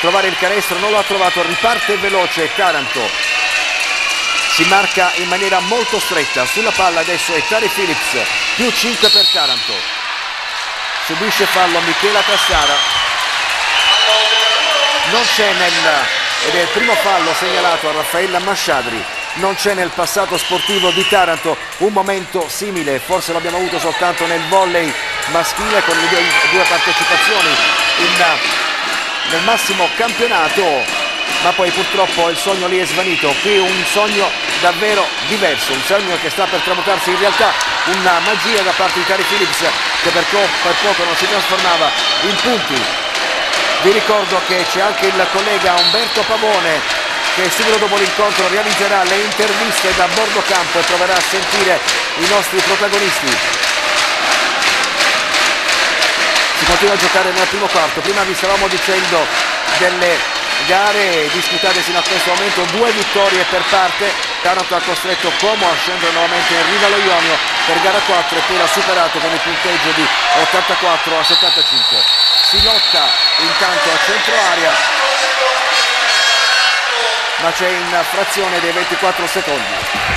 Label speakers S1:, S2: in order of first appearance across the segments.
S1: trovare il canestro, non lo ha trovato, riparte veloce Taranto, si marca in maniera molto stretta, sulla palla adesso è Tari Phillips, più 5 per Taranto, subisce fallo Michela Tassara, non c'è ed è il primo fallo segnalato a Raffaella Masciadri. Non c'è nel passato sportivo di Taranto un momento simile, forse l'abbiamo avuto soltanto nel volley maschile con le due partecipazioni nel massimo campionato, ma poi purtroppo il sogno lì è svanito. Qui un sogno davvero diverso, un sogno che sta per tramutarsi in realtà, una magia da parte di Tari Phillips che per poco non si trasformava in punti. Vi ricordo che c'è anche il collega Umberto Pavone che subito dopo l'incontro realizzerà le interviste da bordo campo e proverà a sentire i nostri protagonisti. Si continua a giocare nel primo quarto. Prima vi stavamo dicendo delle gare disputate fino a questo momento, 2 vittorie per parte. Taranto ha costretto Como a scendere nuovamente in riva allo Ionio per gara 4 e poi l'ha superato con il punteggio di 84-75. Si lotta intanto a centro area, ma c'è infrazione dei 24 secondi.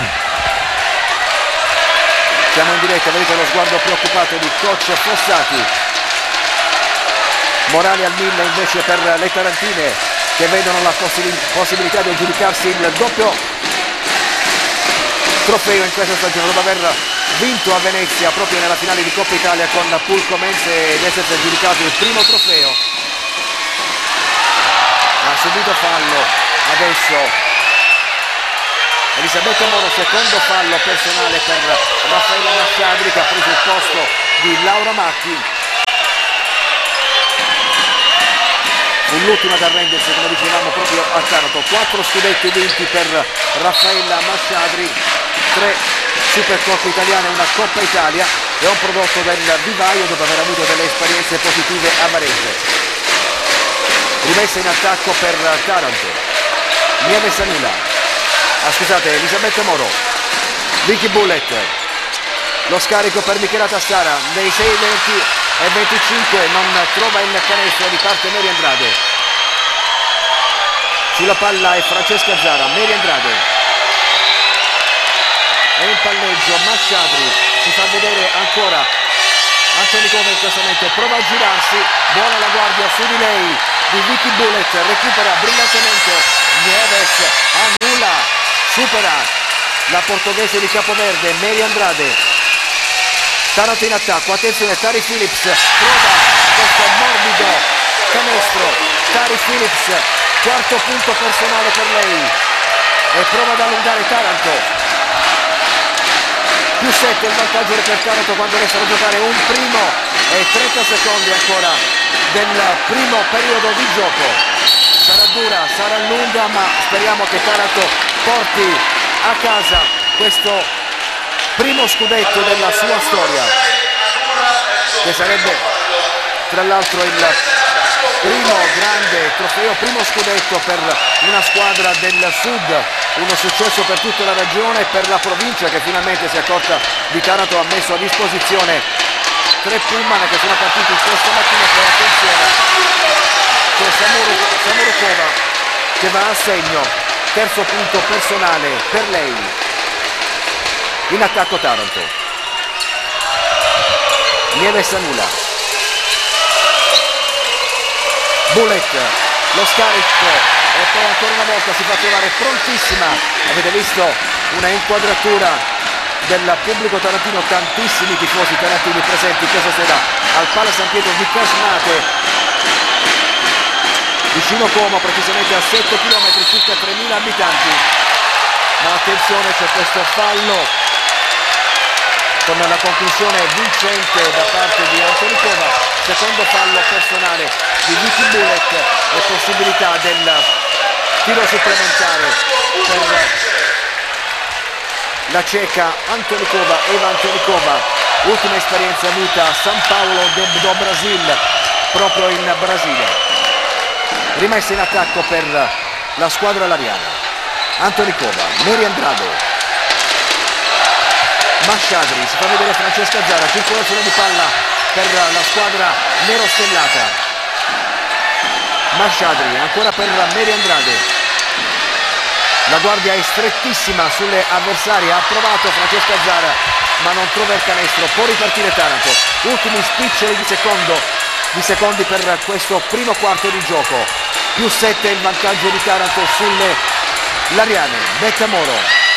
S1: Siamo in diretta, vedete lo sguardo preoccupato di coach Fossati. Morale al 1000 invece per le tarantine che vedono la possibilità di aggiudicarsi il doppio trofeo in questa stagione dopo aver vinto a Venezia proprio nella finale di Coppa Italia con Pulco Mense ed essersi aggiudicato il primo trofeo. Ha subito fallo adesso Elisabetta Moro, secondo fallo personale per Raffaella Masciadri che ha preso il posto di Laura Macchi. Fu l'ultima ad arrendersi, come dicevamo, proprio a Taranto. 4 scudetti vinti per Raffaella Masciadri, 3 Supercoppe italiane e una Coppa Italia. È un prodotto del vivaio dopo aver avuto delle esperienze positive a Varese. Rimessa in attacco per Taranto. Nieve Sanila, Elisabetta Moro, Vicky Bullet, lo scarico per Michela Tassara, nei 6 e 25 non trova il canestro, di parte Mary Andrade, sulla palla è Francesca Zara, Mary Andrade, è in palleggio Masciadri, si fa vedere ancora Antonicova in questo momento, prova a girarsi, buona la guardia su di lei di Vicky Bullet, recupera brillantemente Nieves, annulla, supera la portoghese di Capoverde, Mary Andrade. Taranto in attacco, attenzione, Tari Phillips prova questo morbido canestro, Tari Phillips, quarto punto personale per lei e prova ad allungare Taranto. Più 7 il vantaggio per Taranto quando restano a giocare un primo e 30 secondi ancora del primo periodo di gioco. Sarà dura, sarà lunga, ma speriamo che Taranto porti a casa questo primo scudetto della sua storia, che sarebbe tra l'altro il primo grande trofeo, primo scudetto per una squadra del sud, uno successo per tutta la regione e per la provincia che finalmente si è accorta di Taranto, ha messo a disposizione 3 pullman che sono partiti questa mattina. Per attenzione, c'è Samurukova che va a segno, terzo punto personale per lei. In attacco Taranto, Nieve Sanula, Bullet, lo scarico e poi ancora una volta si fa trovare prontissima. Avete visto una inquadratura del pubblico tarantino, tantissimi tifosi tarantini presenti questa sera al Pala San Pietro di Casnate, vicino Como, precisamente a 7 km, circa 3.000 abitanti. Ma attenzione, c'è questo fallo con la conclusione vincente da parte di Antonicova, secondo fallo personale di Vicky Bullet e possibilità del tiro supplementare per la ceca Antonicova, Eva Antonicova, ultima esperienza avuta a San Paolo do Brasil, proprio in Brasile. Rimessa in attacco per la squadra lariana, Antonicova, Mary Andrade, Masciadri, si fa vedere Francesca Zara, circolazione di palla per la squadra nerostellata. Mashadri, ancora per Mary Andrade. La guardia è strettissima sulle avversarie, ha provato Francesca Zara ma non trova il canestro, può ripartire Taranto. Ultimi spiccioli di secondi per questo primo quarto di gioco. +7 il vantaggio di Taranto sulle Lariane. Betta Moro,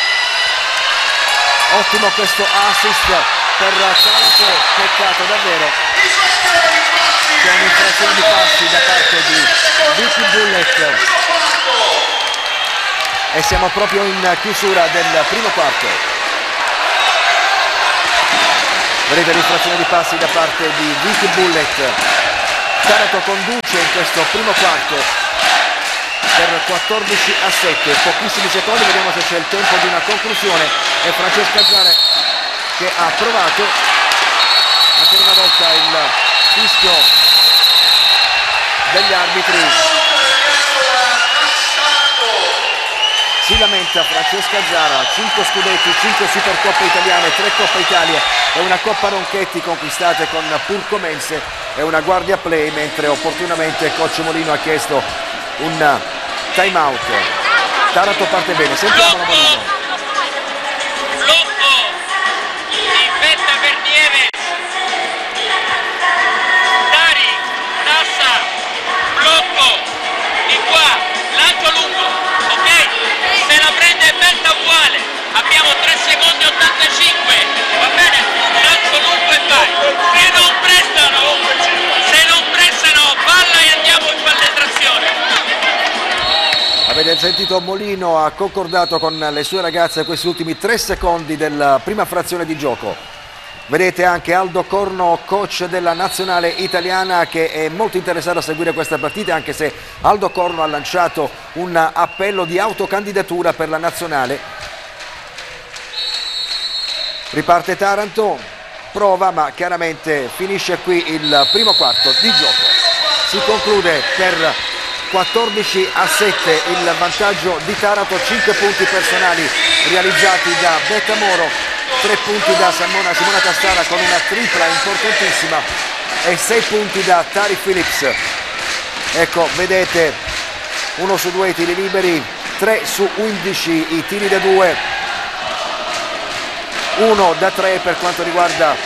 S1: ottimo questo assist per Taranto, peccato davvero c'è un'infrazione di passi da parte di Vicky Bullet e siamo proprio in chiusura del primo quarto. Vedete l'infrazione di passi da parte di Vicky Bullet. Taranto conduce in questo primo quarto per 14-7, pochissimi secondi, vediamo se c'è il tempo di una conclusione. E Francesca Zara che ha provato, ancora una volta il fischio degli arbitri. Si lamenta Francesca Zara, 5 scudetti, 5 Supercoppe italiane, 3 Coppa Italia e una Coppa Ronchetti conquistate con Purcomense e una guardia play, mentre opportunamente coach Molino ha chiesto un time out. Taranto parte bene, sentiamo la Molino.
S2: Blocco di Betta per Nieves, Dari, Tassa, blocco di qua, lancio lungo, ok? Se la prende Betta uguale, abbiamo 3 secondi 85, va bene? Lancio lungo e vai. Se non prestano, palla e andiamo in palletrazione.
S1: Avete sentito, Molino ha concordato con le sue ragazze questi ultimi 3 secondi della prima frazione di gioco. Vedete anche Aldo Corno, coach della nazionale italiana, che è molto interessato a seguire questa partita, anche se Aldo Corno ha lanciato un appello di autocandidatura per la nazionale. Riparte Taranto, prova, ma chiaramente finisce qui il primo quarto di gioco. Si conclude per 14-7 il vantaggio di Taranto, 5 punti personali realizzati da Betta Moro, 3 punti da Simona Tassara con una tripla importantissima e 6 punti da Tari Phillips. Ecco, vedete, 1 su 2 i tiri liberi, 3 su 11 i tiri da 2, 1 da 3 per quanto riguarda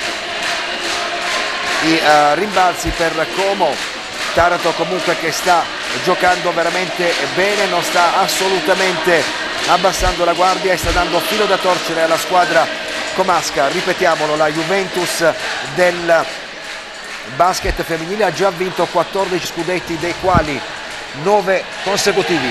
S1: i rimbalzi per Como. Taranto comunque che sta giocando veramente bene, non sta assolutamente abbassando la guardia e sta dando filo da torcere alla squadra comasca. Ripetiamolo, la Juventus del basket femminile ha già vinto 14 scudetti, dei quali 9 consecutivi.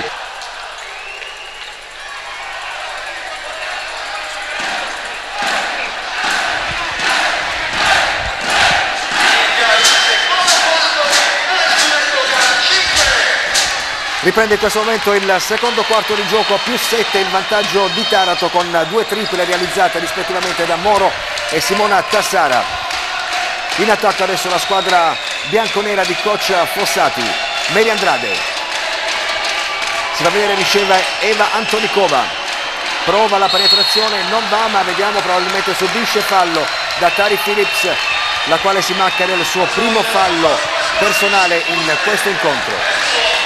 S1: Riprende in questo momento il secondo quarto di gioco, +7 il vantaggio di Taranto con 2 triple realizzate rispettivamente da Moro e Simona Tassara. In attacco adesso la squadra bianconera di coach Fossati. Mary Andrade, si fa vedere, riceve Eva Antonikova, prova la penetrazione, non va, ma vediamo, probabilmente subisce fallo da Tari Phillips, la quale si macchia del suo primo fallo personale in questo incontro.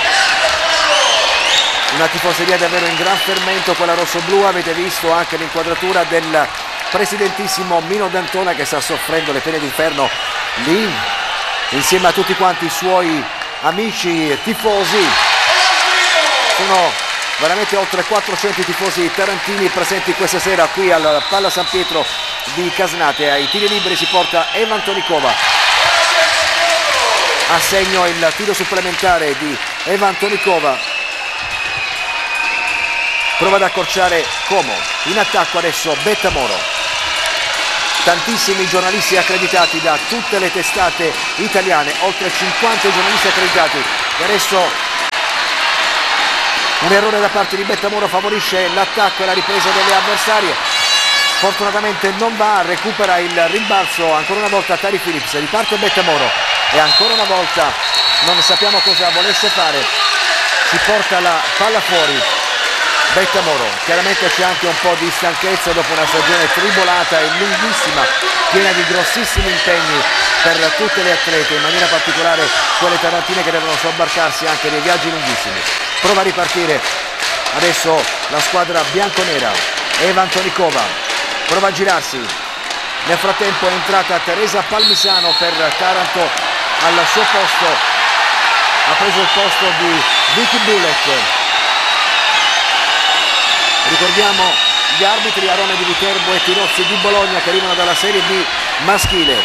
S1: Una tifoseria davvero in gran fermento, quella rossoblù. Avete visto anche l'inquadratura del presidentissimo Mino D'Antona che sta soffrendo le pene d'inferno lì insieme a tutti quanti i suoi amici e tifosi. Sono veramente oltre 400 tifosi tarantini presenti questa sera qui al Palla San Pietro di Casnate. Ai tiri liberi si porta Eva Antonikova, a segno il tiro supplementare di Eva Antonikova. Prova ad accorciare Como. In attacco adesso Betta Moro. Tantissimi giornalisti accreditati da tutte le testate italiane, oltre 50 giornalisti accreditati. E adesso un errore da parte di Betta Moro favorisce l'attacco e la ripresa delle avversarie. Fortunatamente non va, recupera il rimbalzo ancora una volta Tari Phillips. Riparte Betta Moro e ancora una volta non sappiamo cosa volesse fare. Si porta la palla fuori. Betta Moro, chiaramente c'è anche un po' di stanchezza dopo una stagione tribolata e lunghissima, piena di grossissimi impegni per tutte le atlete, in maniera particolare quelle tarantine che devono sobbarcarsi anche dei viaggi lunghissimi. Prova a ripartire adesso la squadra bianconera. Eva Antonikova prova a girarsi. Nel frattempo è entrata Teresa Palmisano per Taranto al suo posto, ha preso il posto di Vicky Bullet. Ricordiamo gli arbitri: Arone di Viterbo e Tirozzi di Bologna, che arrivano dalla Serie B maschile.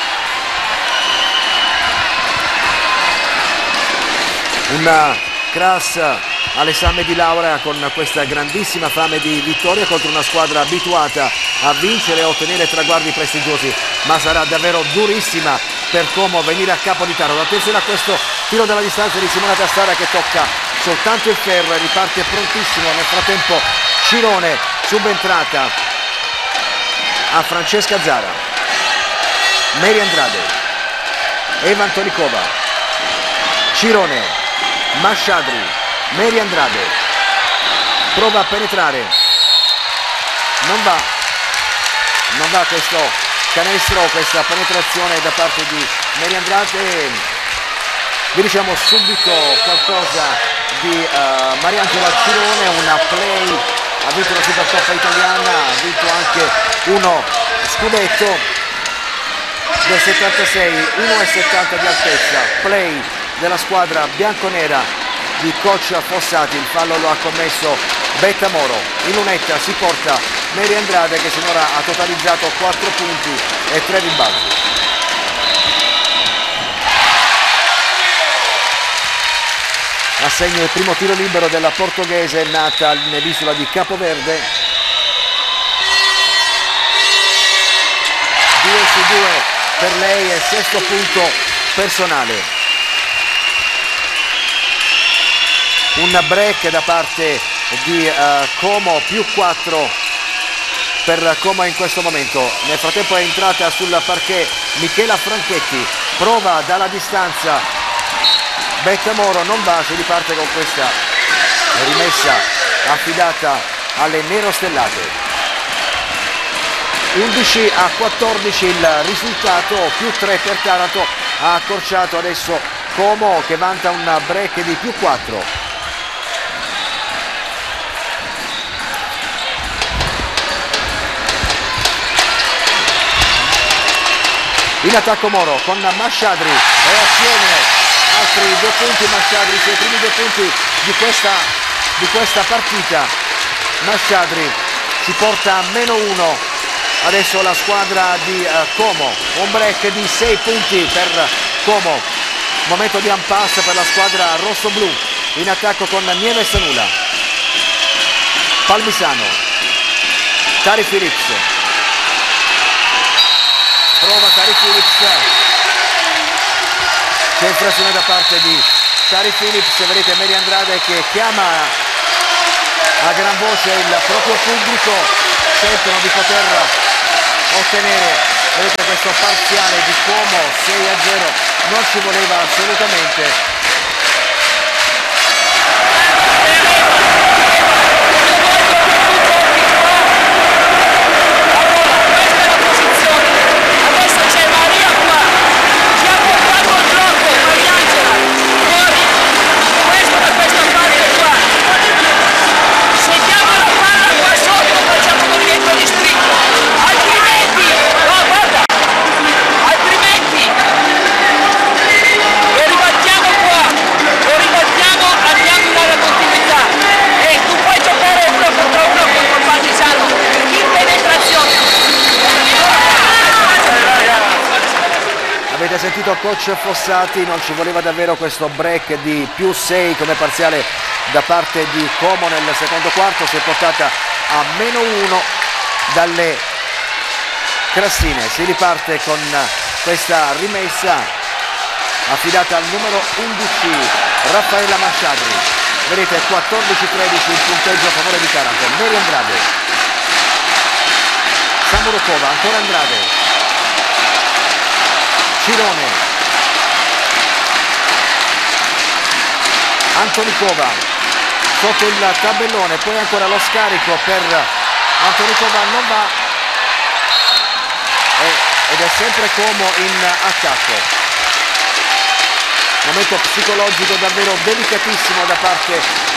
S1: Una crass all'esame di laurea con questa grandissima fame di vittoria contro una squadra abituata a vincere e a ottenere traguardi prestigiosi, ma sarà davvero durissima per Como venire a capo di Taranto. Attenzione a questo tiro dalla distanza di Simona Tastara, che tocca soltanto il ferro e riparte prontissimo. Nel frattempo Cirone, subentrata a Francesca Zara. Mary Andrade, Eva Antonikova, Cirone, Masciadri, Mary Andrade prova a penetrare, non va questo canestro, questa penetrazione da parte di Mary Andrade. Vi diciamo subito qualcosa di Mariangela Cirone, una play, ha vinto la Supercoppa italiana, ha vinto anche uno scudetto del 76, 1,70 di altezza, play della squadra bianconera di coach Fossati. Il fallo lo ha commesso Betta Moro. In lunetta si porta Mary Andrade, che sinora ha totalizzato 4 punti e 3 rimbalzi. Assegna il primo tiro libero della portoghese nata nell'isola di Capoverde. 2 su 2 per lei e 6° punto personale. Un break da parte di Como, più 4 per Como in questo momento. Nel frattempo è entrata sul parquet Michela Franchetti, prova dalla distanza Betta Moro, non va, si riparte con questa rimessa affidata alle nerostellate. 11-14 il risultato, più 3 per Taranto, ha accorciato adesso Como, che vanta un break di più 4. In attacco Moro con Masciadri e azione, altri 2 punti Masciadri, i suoi primi 2 punti di questa partita. Masciadri si porta a -1 adesso la squadra di Como, un break di 6 punti per Como. Momento di impasse per la squadra rossoblu. In attacco con Nieves Sanula, Palmisano, Tari Phillips, prova Tari Phillips, c'è infrazione da parte di Tari Phillips. Vedete Mary Andrade che chiama a gran voce il proprio pubblico, sentono di poter ottenere, vedete, questo parziale di Como 6-0, non ci voleva assolutamente. Avete sentito coach Fossati, non ci voleva davvero questo break di più 6 come parziale da parte di Como nel secondo quarto. Si è portata a -1 dalle Crassine. Si riparte con questa rimessa affidata al numero 11 Raffaella Masciadri. Vedete 14-13 il punteggio a favore di Taranto. Mary Andrade, Samurokova, ancora Andrade, Cirone, Antonikova sotto il tabellone, poi ancora lo scarico per Antonikova, non va, e ed è sempre Como in attacco. Momento psicologico davvero delicatissimo da parte